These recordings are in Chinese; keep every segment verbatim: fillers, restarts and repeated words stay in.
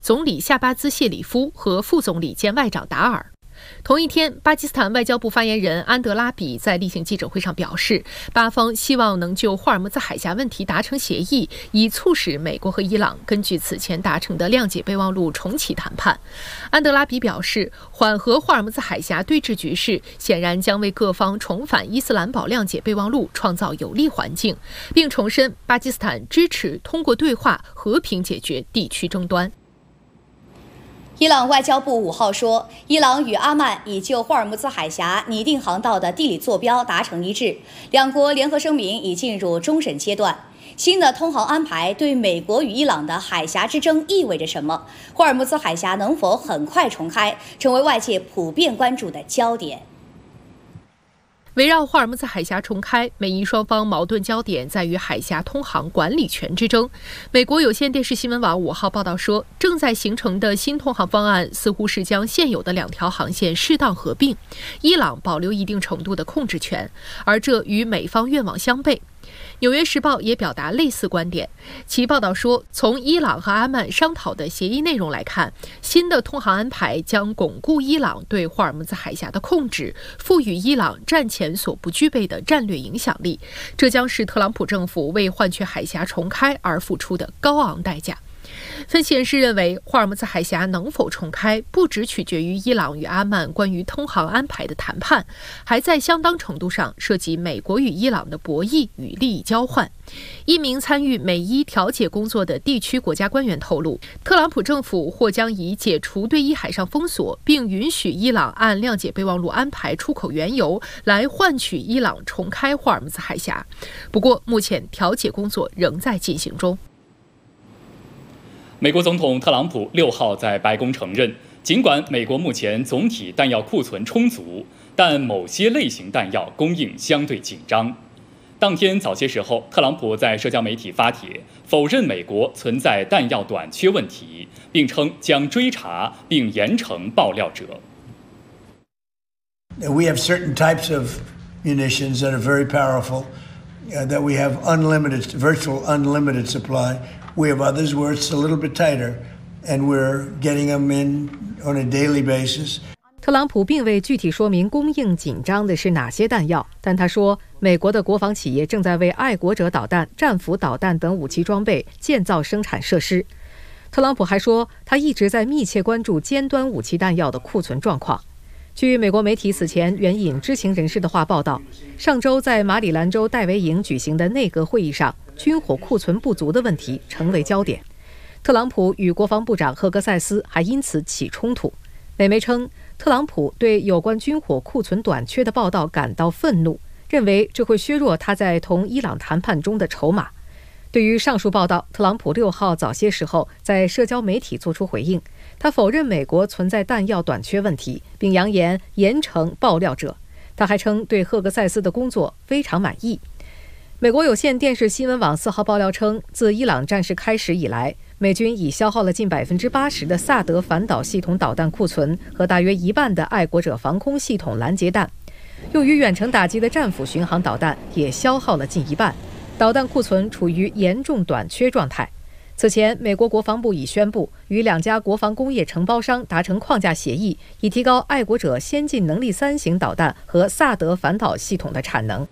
总理夏巴兹谢里夫和副总理兼外长达尔。同一天，巴基斯坦外交部发言人安德拉比在例行记者会上表示，巴方希望能就霍尔木兹海峡问题达成协议，以促使美国和伊朗根据此前达成的谅解备忘录重启谈判。安德拉比表示，缓和霍尔木兹海峡对峙局势显然将为各方重返伊斯兰堡谅解备忘录创造有利环境，并重申巴基斯坦支持通过对话和平解决地区争端。 伊朗外交部五号说，伊朗与阿曼已就霍尔木兹海峡拟定航道的地理坐标达成一致，两国联合声明已进入终审阶段。新的通航安排对美国与伊朗的海峡之争意味着什么？霍尔木兹海峡能否很快重开，成为外界普遍关注的焦点。 围绕霍尔木兹海峡重开，美伊双方矛盾焦点在于海峡通航管理权之争。美国有线电视新闻网五号报道说，正在形成的新通航方案似乎是将现有的两条航线适当合并，伊朗保留一定程度的控制权，而这与美方愿望相悖。纽约时报也表达类似观点，其报道说，从伊朗和阿曼商讨的协议内容来看，新的通航安排将巩固伊朗对霍尔木兹海峡的控制，赋予伊朗战前所不具备的战略影响力，这将是特朗普政府为换取海峡重开而付出的高昂代价。分析人士认为，霍尔木兹海峡能否重开，不只取决于伊朗与阿曼关于通航安排的谈判，还在相当程度上涉及美国与伊朗的博弈与利益交换。一名参与美伊调解工作的地区国家官员透露，特朗普政府或将以解除对伊海上封锁，并允许伊朗按谅解备忘录安排出口原油，来换取伊朗重开霍尔木兹海峡。不过，目前调解工作仍在进行中。 美国总统特朗普六号在白宫承认，尽管美国目前总体弹药库存充足，但某些类型弹药供应相对紧张。当天早些时候，特朗普在社交媒体发帖，否认美国存在弹药短缺问题，并称将追查并严惩爆料者。 We have certain types of munitions that are very powerful, uh, that we have unlimited, virtual unlimited supply.We have others where it's a little bit tighter, and we're getting them in on a daily basis. 特朗普并未具体说明供应紧张的是哪些弹药，但他说，美国的国防企业正在为爱国者导弹、战斧导弹等武器装备建造生产设施。特朗普还说，他一直在密切关注尖端武器弹药的库存状况。据美国媒体此前援引知情人士的话报道，上周在马里兰州戴维营举行的内阁会议上，军火库存不足的问题成为焦点。特朗普与国防部长赫格塞斯还因此起冲突。美媒称，特朗普对有关军火库存短缺的报道感到愤怒，认为这会削弱他在同伊朗谈判中的筹码。对于上述报道，特朗普六号早些时候在社交媒体作出回应，他否认美国存在弹药短缺问题，并扬言严惩爆料者。他还称对赫格塞斯的工作非常满意。美国有线电视新闻网四号爆料称，自伊朗战事开始以来，美军已消耗了近百分之八十的萨德反导系统导弹库存和大约一半的爱国者防空系统拦截弹，用于远程打击的战斧巡航导弹也消耗了近一半，导弹库存处于严重短缺状态。此前，美国国防部已宣布与两家国防工业承包商达成框架协议，以提高爱国者先进能力三型导弹和萨德反导系统的产能。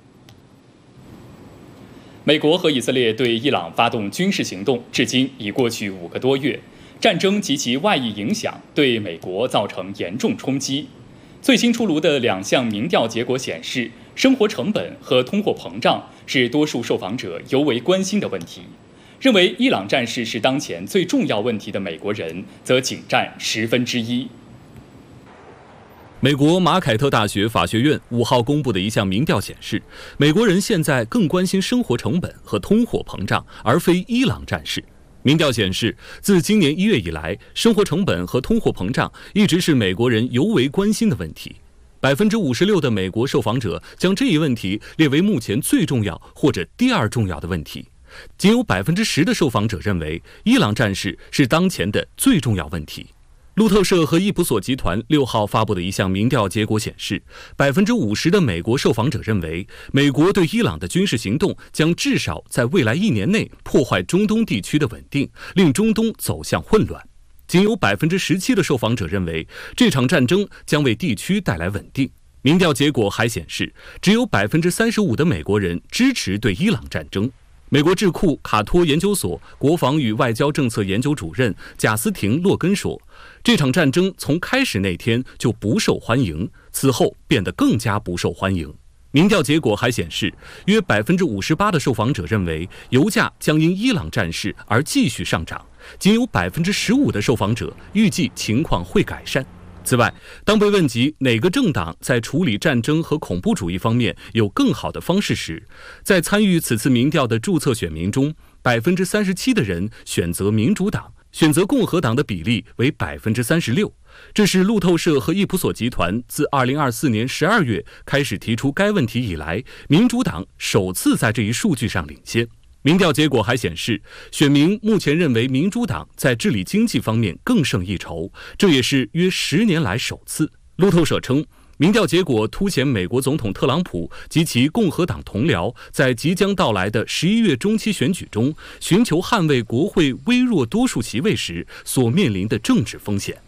美国和以色列对伊朗发动军事行动，至今已过去五个多月，战争及其外溢影响对美国造成严重冲击。最新出炉的两项民调结果显示，生活成本和通货膨胀是多数受访者尤为关心的问题。认为伊朗战事是当前最重要问题的美国人，则仅占十分之一。 美国马凯特大学法学院五号公布的一项民调显示，美国人现在更关心生活成本和通货膨胀，而非伊朗战事。民调显示，自今年一月以来，生活成本和通货膨胀一直是美国人尤为关心的问题。百分之五十六的美国受访者将这一问题列为目前最重要或者第二重要的问题。仅有百分之十的受访者认为伊朗战事是当前的最重要问题。路透社和伊普索集团六号发布的一项民调结果显示，百分之五十的美国受访者认为，美国对伊朗的军事行动将至少在未来一年内破坏中东地区的稳定，令中东走向混乱。 仅有百分之十七的受访者认为这场战争将为地区带来稳定。民调结果还显示，只有百分之三十五的美国人支持对伊朗战争。美国智库卡托研究所国防与外交政策研究主任贾斯廷·洛根说，这场战争从开始那天就不受欢迎，此后变得更加不受欢迎。民调结果还显示，约百分之五十八的受访者认为油价将因伊朗战事而继续上涨，仅有百分之十五的受访者预计情况会改善。此外，当被问及哪个政党在处理战争和恐怖主义方面有更好的方式时，在参与此次民调的注册选民中，百分之三十七的人选择民主党，选择共和党的比例为百分之三十六。这是路透社和易普索集团自二零二四年十二月开始提出该问题以来，民主党首次在这一数据上领先。民调结果还显示，选民目前认为民主党在治理经济方面更胜一筹，这也是约十年来首次。路透社称，民调结果凸显美国总统特朗普及其共和党同僚在即将到来的十一月中期选举中寻求捍卫国会微弱多数席位时所面临的政治风险。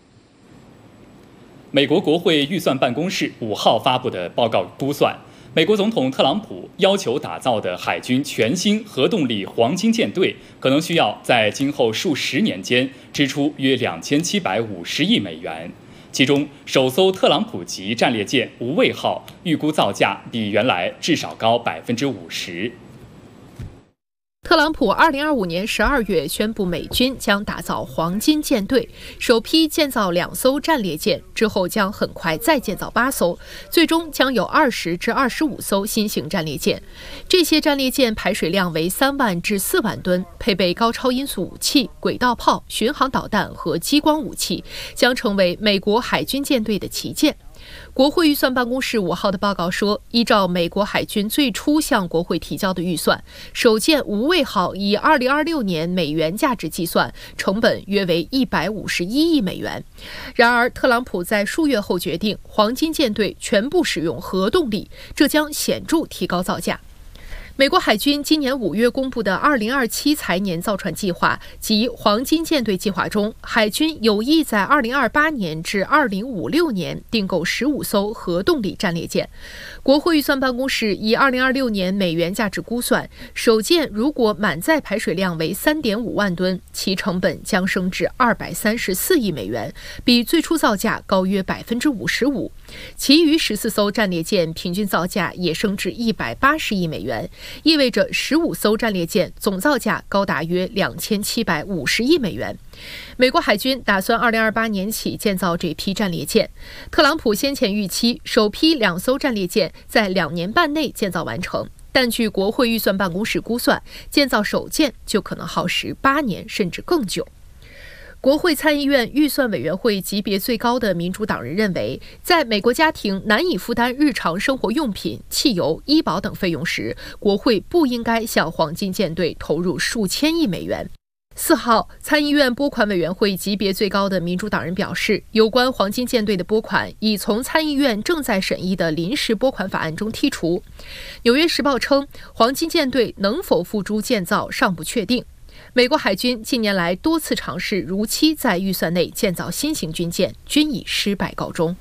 美国国会预算办公室五号发布的报告估算，美国总统特朗普要求打造的海军全新核动力黄金舰队，可能需要在今后数十年间支出约两千七百五十亿美元。其中，首艘特朗普级战列舰无畏号预估造价比原来至少高百分之五十。 特朗普二零二五年十二月宣布，美军将打造黄金舰队，首批建造两艘战列舰，之后将很快再建造八艘，最终将有二十至二十五艘新型战列舰。这些战列舰排水量为三万至四万吨，配备高超音速武器、轨道炮、巡航导弹和激光武器，将成为美国海军舰队的旗舰。国会预算办公室五号的报告说，依照美国海军最初向国会提交的预算，首舰无畏号以二零二六年美元价值计算，成本约为一百五十一亿美元。然而，特朗普在数月后决定，黄金舰队全部使用核动力，这将显著提高造价。美国海军今年五月公布的二零二七财年造船计划及黄金舰队计划中，海军有意在二零二八年至二零五六年订购十五艘核动力战列舰。国会预算办公室以二零二六年美元价值估算，首舰如果满载排水量为三点五万吨，其成本将升至二百三十四亿美元，比最初造价高约百分之五十五。其余十四艘战列舰平均造价也升至一百八十亿美元。意味着十五艘战列舰总造价高达约两千七百五十亿美元。美国海军打算二零二八年起建造这批战列舰。特朗普先前预期首批两艘战列舰在两年半内建造完成，但据国会预算办公室估算，建造首舰就可能耗时八年甚至更久。国会参议院预算委员会级别最高的民主党人认为，在美国家庭难以负担日常生活用品、汽油、医保等费用时，国会不应该向黄金舰队投入数千亿美元。四号，参议院拨款委员会级别最高的民主党人表示，有关黄金舰队的拨款已从参议院正在审议的临时拨款法案中剔除。纽约时报称，黄金舰队能否付诸建造尚不确定。美国海军近年来多次尝试如期在预算内建造新型军舰，均以失败告终。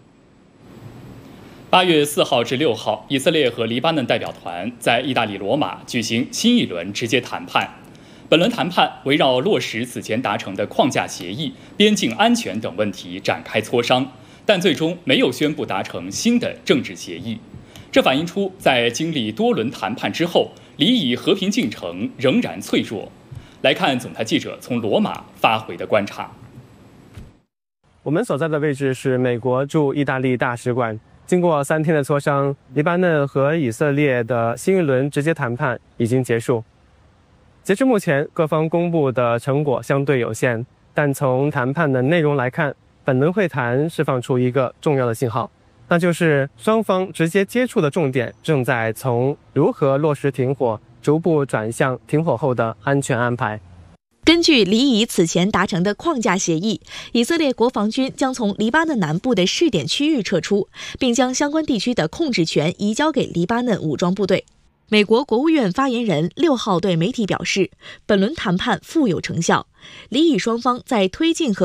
八月四号至六号，以色列和黎巴嫩代表团在意大利罗马举行新一轮直接谈判。本轮谈判围绕落实此前达成的框架协议、边境安全等问题展开磋商，但最终没有宣布达成新的政治协议。这反映出在经历多轮谈判之后，黎以和平进程仍然脆弱。来看总台记者从罗马发回的观察。 我们所在的位置是美国驻意大利大使馆。经过三天的磋商，黎巴嫩和以色列的新一轮直接谈判已经结束。截至目前，各方公布的成果相对有限，但从谈判的内容来看，本轮会谈释放出一个重要的信号，那就是双方直接接触的重点正在从如何落实停火逐步转向停火后的安全安排。 根据黎以此前达成的框架协议，以色列国防军将从黎巴嫩南部的试点区域撤出，并将相关地区的控制权移交给黎巴嫩武装部队。美国国务院发言人六号对媒体表示，本轮谈判富有成效， 黎以双方在推进和